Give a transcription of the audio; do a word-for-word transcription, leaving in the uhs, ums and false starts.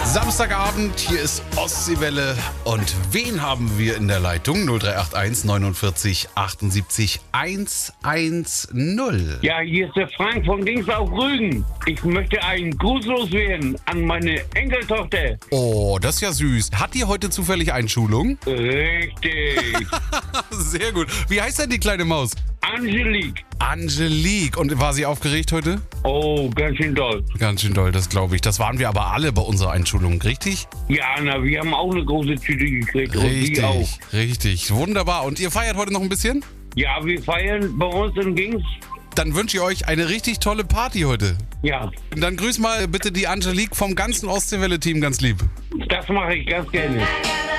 Samstagabend, hier ist Ostseewelle. Und wen haben wir in der Leitung? null drei acht eins neunundvierzig achtundsiebzig hundertzehn. Ja, hier ist der Frank von Dings auf Rügen. Ich möchte einen Gruß loswerden an meine Enkeltochter. Oh, das ist ja süß. Hat die heute zufällig Einschulung? Richtig. Sehr gut. Wie heißt denn die kleine Maus? Angelique. Angelique. Und war sie aufgeregt heute? Oh, ganz schön doll. Ganz schön doll, das glaube ich. Das waren wir aber alle bei unserer Einschulung, richtig? Ja, na, wir haben auch eine große Tüte gekriegt. Und die auch. Richtig, richtig. Wunderbar. Und ihr feiert heute noch ein bisschen? Ja, wir feiern bei uns in Dings. Dann wünsche ich euch eine richtig tolle Party heute. Ja, Dann grüß mal bitte die Angelique vom ganzen Ostseewelle-Team ganz lieb. das mache ich ganz gerne.